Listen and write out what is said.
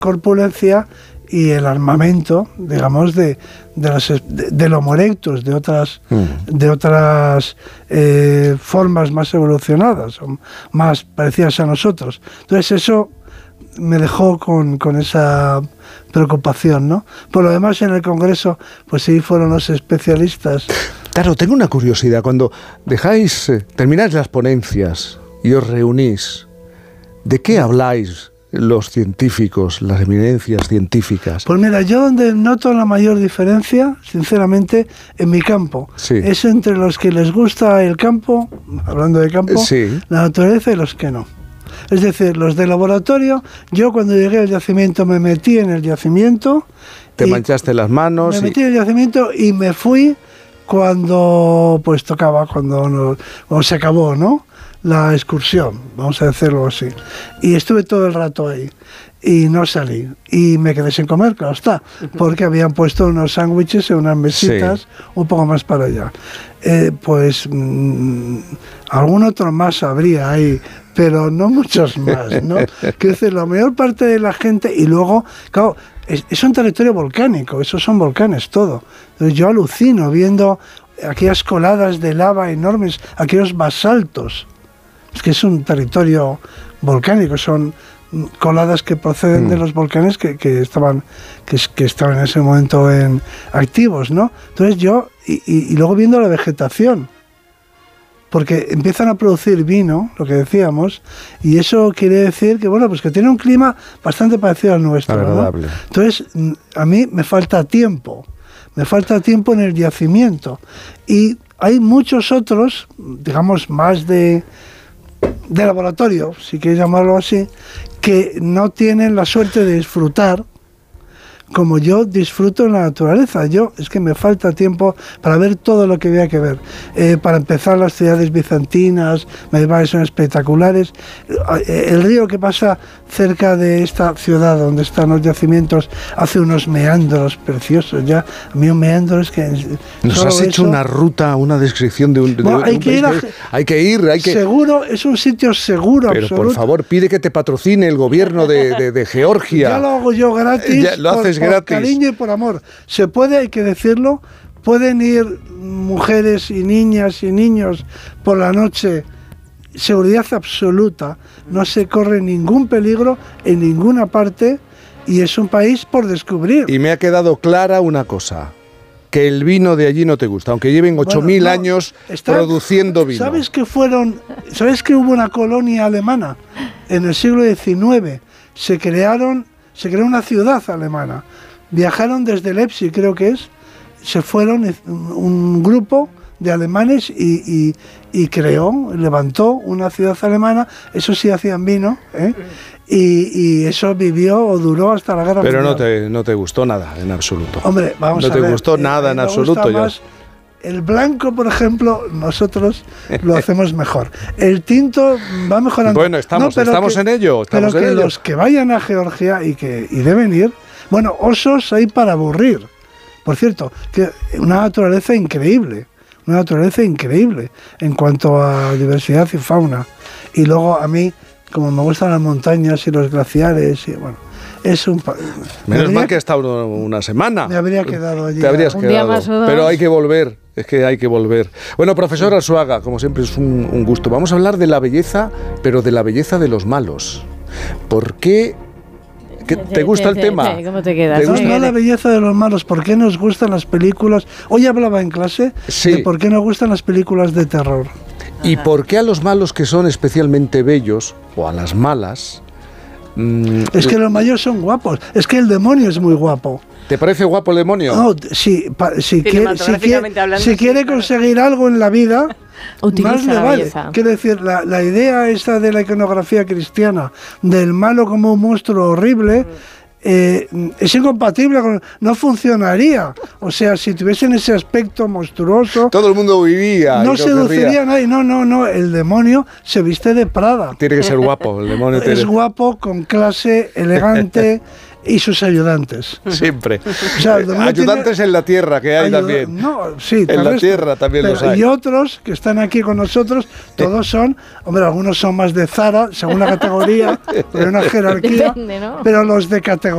corpulencia y el armamento, digamos, del Homo erectus, de otras formas más evolucionadas, más parecidas a nosotros. Entonces eso me dejó con esa preocupación, ¿no? Por lo demás, en el Congreso, pues sí fueron los especialistas. Claro, tengo una curiosidad. Cuando termináis las ponencias y os reunís, ¿de qué habláis los científicos, las eminencias científicas? Pues mira, yo donde noto la mayor diferencia, sinceramente, en mi campo, es entre los que les gusta el campo, hablando de campo, la naturaleza, y los que no. Es decir, los de laboratorio, yo cuando llegué al yacimiento me metí en el yacimiento. Te manchaste las manos. Me metí en el yacimiento y me fui cuando pues tocaba, cuando se acabó, ¿no?, la excursión, vamos a decirlo así. Y estuve todo el rato ahí y no salí. Y me quedé sin comer, claro está, porque habían puesto unos sándwiches en unas mesitas un poco más para allá. Algún otro más habría ahí, pero no muchos más, ¿no? Quiero decir, la mayor parte de la gente, y luego, claro, es un territorio volcánico, esos son volcanes todo. Entonces yo alucino viendo aquellas coladas de lava enormes, aquellos basaltos. Es que es un territorio volcánico, son coladas que proceden de los volcanes que estaban en ese momento activos, ¿no? Entonces yo, y luego viendo la vegetación, porque empiezan a producir vino, lo que decíamos, y eso quiere decir que, bueno, pues que tiene un clima bastante parecido al nuestro, agradable, ¿no? Entonces, a mí me falta tiempo en el yacimiento, y hay muchos otros, digamos, más de laboratorio, si quieres llamarlo así, que no tienen la suerte de disfrutar como yo disfruto en la naturaleza. Es que me falta tiempo para ver todo lo que había que ver. Para empezar, las ciudades bizantinas, medievales, son espectaculares. El río que pasa cerca de esta ciudad donde están los yacimientos hace unos meandros preciosos. Ya, a mí un meandro es que... Nos has hecho una ruta, una descripción de un hay que ir. Seguro, es un sitio seguro. Pero absoluto. Por favor, pide que te patrocine el gobierno de Georgia. Ya lo hago yo gratis. Lo haces por gratis. Cariño y por amor. Se puede, hay que decirlo, pueden ir mujeres y niñas y niños por la noche, seguridad absoluta, no se corre ningún peligro en ninguna parte, y es un país por descubrir. Y me ha quedado clara una cosa, que el vino de allí no te gusta, aunque lleven 8.000 años produciendo vino. ¿Sabes que hubo una colonia alemana en el siglo XIX? Se creó una ciudad alemana. Viajaron desde Leipzig, creo que se fueron un grupo de alemanes y levantó una ciudad alemana. Eso sí, hacían vino, y eso vivió o duró hasta la guerra mundial. Pero no te gustó nada en absoluto. Hombre, vamos a ver. No te gustó nada en absoluto. El blanco, por ejemplo, nosotros lo hacemos mejor. El tinto va mejorando. Bueno, estamos en ello. Los que vayan a Georgia y deben ir, bueno, osos hay para aburrir. Por cierto, que una naturaleza increíble en cuanto a diversidad y fauna. Y luego a mí, como me gustan las montañas y los glaciares, y bueno, es un... Menos mal que he estado una semana. Me habría quedado allí. Te habrías quedado. Día más o dos. Pero hay que volver. Es que hay que volver. Bueno, profesor Arzuaga, como siempre es un gusto. Vamos a hablar de la belleza, pero de la belleza de los malos. ¿Por qué? ¿Te gusta el tema? ¿Cómo te quedas? No la belleza de los malos. ¿Por qué nos gustan las películas? Hoy hablaba en clase de por qué nos gustan las películas de terror. ¿Y por qué a los malos que son especialmente bellos, o a las malas... Es que los mayores son guapos. Es que el demonio es muy guapo. ¿Te parece guapo el demonio? No, si quiere conseguir algo en la vida, más le vale. Quiero decir, la idea esta de la iconografía cristiana, del malo como un monstruo horrible, es incompatible con... No funcionaría. O sea, si tuviesen ese aspecto monstruoso... Todo el mundo vivía. No seduciría a nadie. No. El demonio se viste de Prada. Tiene que ser guapo. El demonio es guapo, con clase, elegante... y sus ayudantes. Siempre. O sea, ayudantes en la tierra, que hay también. No, sí, en la tierra también los hay. Y otros que están aquí con nosotros, todos son, hombre, algunos son más de Zara, según la categoría, de una jerarquía, depende, ¿no? Pero los de categoría